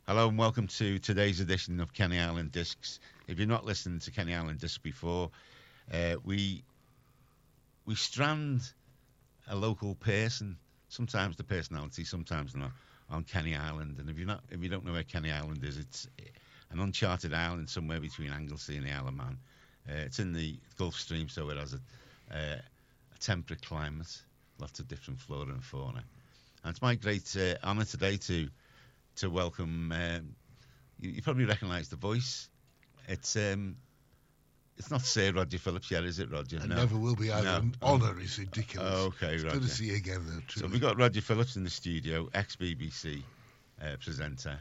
Hello and welcome to today's edition of Kenny Island Discs. If you're not listening to Kenny Island Discs before, we strand a local person, sometimes the personality, sometimes not, on Kenny Island. And if you don't know where Kenny Island is, it's an uncharted island somewhere between Anglesey and the Isle of Man. It's in the Gulf Stream, so it has a temperate climate, lots of different flora and fauna. And it's my great honour today to welcome. You probably recognise the voice. It's not Sir Roger Phillips yet, is it, Roger? And no. never will be either. No. Honour is ridiculous. Okay, it's Roger. good to see you again, though. Truly. So we've got Roger Phillips in the studio, ex-BBC presenter.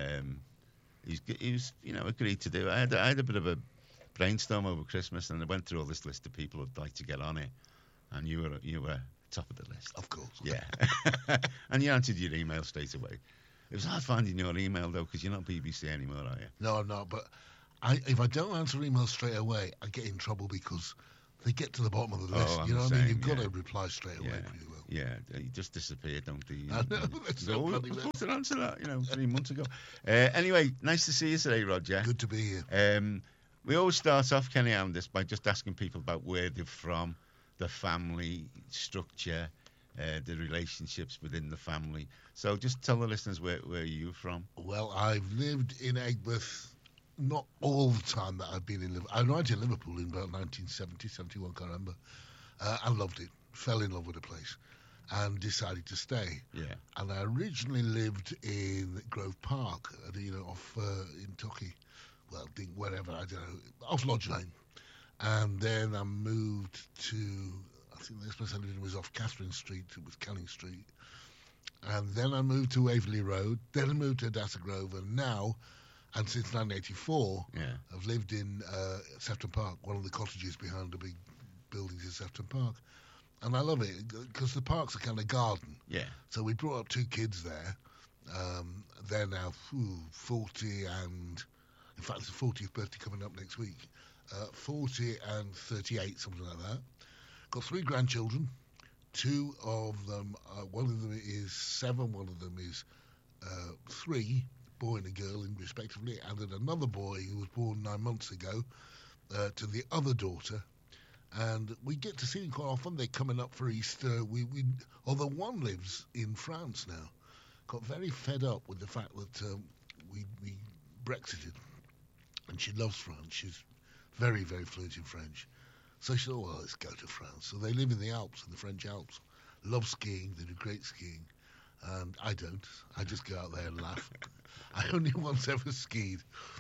He's agreed to do. I had a bit of a brainstorm over Christmas, and I went through all this list of people who'd like to get on it, and you were top of the list. Of course. Yeah. And you answered your email straight away. It was hard finding your email, though, because you're not BBC anymore, are you? No, I'm not. But if I don't answer emails straight away, I get in trouble because they get to the bottom of the list. I'm You know the what I mean? same, You've got yeah. to reply straight away pretty well. Yeah, you just disappeared, don't you? I know, that's so funny, I was man. supposed to answer that, 3 months ago. Anyway, nice to see you today, Roger. Good to be here. We always start off, Kenny Islanders, by just asking people about where they're from, the family structure, the relationships within the family. So just tell the listeners where you're from. Well, I've lived in Aigburth, not all the time that I've been in Liverpool. I arrived in Liverpool in about 1970, 71, can't remember. I loved it, fell in love with the place, and decided to stay. Yeah. And I originally lived in Grove Park, off in Torquay. Well, wherever, I don't know, off Lodge Lane. And then I moved to, I think the next place I lived in was off Catherine Street, it was Canning Street. And then I moved to Waverley Road, then I moved to Adassa Grove, and now, and since 1984, I've lived in Sefton Park, one of the cottages behind the big buildings in Sefton Park. And I love it, because the park's a kind of garden. Yeah. So we brought up 2 kids there. They're now 40 and... In fact, it's the 40th birthday coming up next week. 40 and 38, something like that. Got 3 grandchildren. 2 of them, one of them is 7, one of them is 3, boy and a girl, respectively, and then another boy who was born 9 months ago to the other daughter. And we get to see them quite often. They're coming up for Easter. Although one lives in France now, got very fed up with the fact that we Brexited. And she loves France. She's very, very fluent in French. So she thought, well, let's go to France. So they live in the Alps, in the French Alps. Love skiing. They do great skiing. And I don't. I just go out there and laugh. I only once ever skied.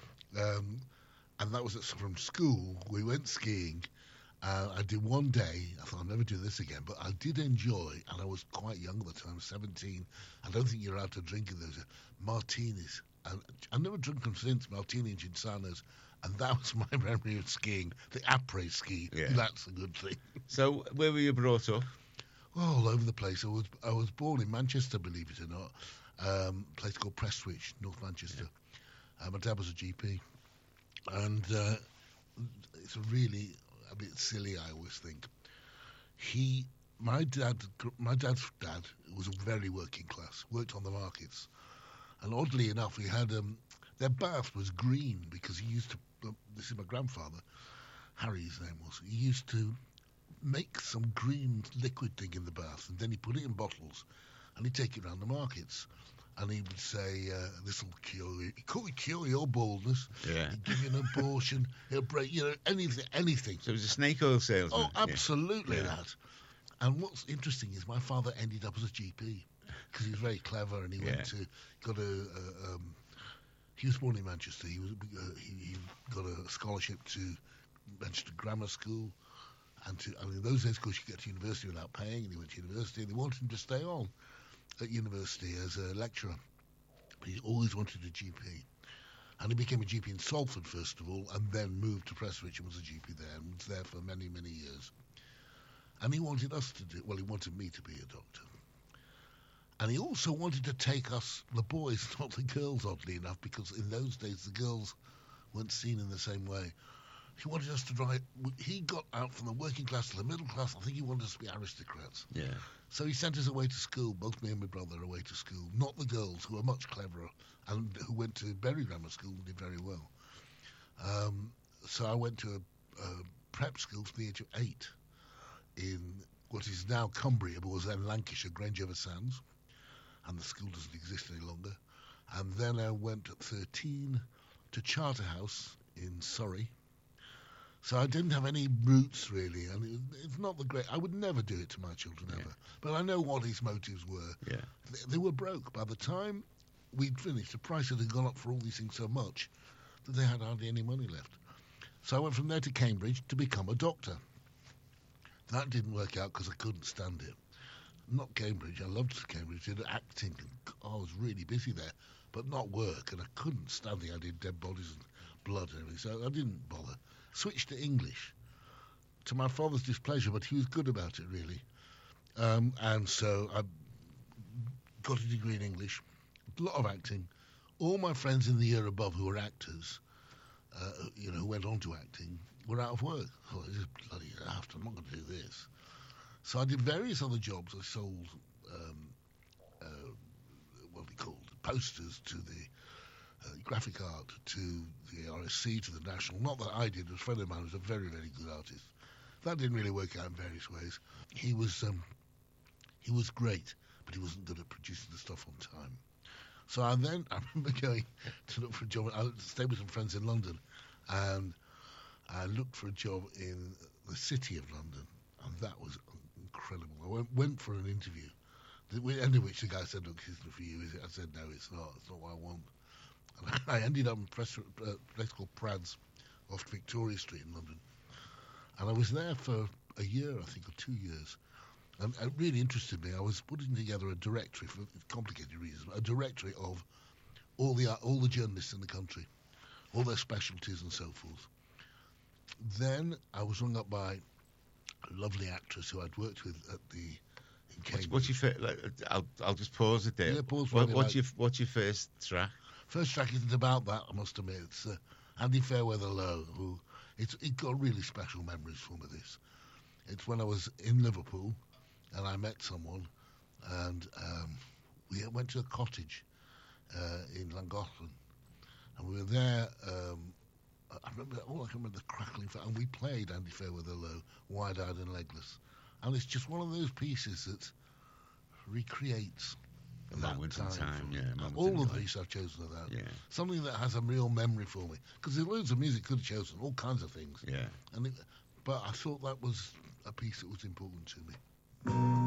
And that was from school. We went skiing. I did one day. I thought, I'll never do this again. But I did enjoy, and I was quite young at the time, 17. I don't think you're allowed to drink in those. Martinis. And I've never drunk them since, Martini and Cinsanos, and that was my memory of skiing, the après ski. Yeah. That's a good thing. So, where were you brought up? All over the place. I was born in Manchester, believe it or not, a place called Prestwich, North Manchester. Yeah. My dad was a GP, and it's really a bit silly, I always think. My dad's dad was very working class, worked on the markets. And oddly enough, we had their bath was green because he used to. This is my grandfather, Harry, his name was. He used to make some green liquid thing in the bath, and then he put it in bottles, and he'd take it around the markets, and he would say, "This will cure you. It could cure your baldness. Yeah. He'd give you an abortion. He'll break, anything." So it was a snake oil salesman. Oh, absolutely that. And what's interesting is my father ended up as a GP. Because he was very clever, and he he was born in Manchester. He got a scholarship to Manchester Grammar School, and in those days, of course, you get to university without paying. And he went to university, and they wanted him to stay on at university as a lecturer. But he always wanted a GP, and he became a GP in Salford first of all, and then moved to Prestwich and was a GP there, and was there for many, many years. And he wanted he wanted me to be a doctor. And he also wanted to take us, the boys, not the girls, oddly enough, because in those days the girls weren't seen in the same way. He wanted us to drive. He got out from the working class to the middle class. I think he wanted us to be aristocrats. Yeah. So he sent us away to school, both me and my brother away to school. Not the girls, who were much cleverer and who went to Bury Grammar School and did very well. So I went to a prep school from the age of 8 in what is now Cumbria, but was then Lancashire, Grange-over-Sands. And the school doesn't exist any longer. And then I went at 13 to Charterhouse in Surrey. So I didn't have any roots, really, and it's not the great... I would never do it to my children, ever. But I know what his motives were. Yeah. They were broke. By the time we'd finished, the price had gone up for all these things so much that they had hardly any money left. So I went from there to Cambridge to become a doctor. That didn't work out because I couldn't stand it. Not Cambridge. I loved Cambridge. Did acting. I was really busy there, but not work, and I couldn't stand it. I did dead bodies and blood and everything, so I didn't bother. Switched to English, to my father's displeasure, but he was good about it, really. And so I got a degree in English, a lot of acting. All my friends in the year above who were actors, who went on to acting, were out of work. I thought, this is bloody daft, I'm not going to do this. So I did various other jobs. I sold, what we called, posters to the graphic art, to the RSC, to the National. Not that I did. A friend of mine was a very, very good artist. That didn't really work out in various ways. He was great, but he wasn't good at producing the stuff on time. So I remember going to look for a job. I stayed with some friends in London, and I looked for a job in the city of London, and that was incredible. I went for an interview, at the end of which the guy said, "Look, this isn't for you, is it?" I said, "No, it's not. It's not what I want." And I ended up in a place called Prads off Victoria Street in London. And I was there for a year, I think, or 2 years. And it really interested me. I was putting together a directory, for complicated reasons, a directory of all the journalists in the country, all their specialties and so forth. Then I was rung up by a lovely actress who I'd worked with in Cambridge. What's your I'll just pause it there. Yeah, pause. What's your first track? First track isn't about that, I must admit. It's Andy Fairweather Low, who it got really special memories for me. This, it's when I was in Liverpool, and I met someone, and we went to a cottage in Llangollen, and we were there. I can remember the crackling, and we played Andy Fairweather Low, Wide-Eyed and Legless, and it's just one of those pieces that recreates A moment in time, yeah. All of these I've chosen of that. Yeah. Something that has a real memory for me. Because there's loads of music could have chosen, all kinds of things. Yeah. But I thought that was a piece that was important to me.